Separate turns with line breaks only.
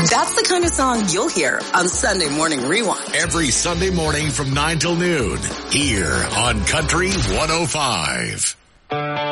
That's the kind of song you'll hear on Sunday Morning Rewind.
Every Sunday morning from 9 till noon here on Country 105.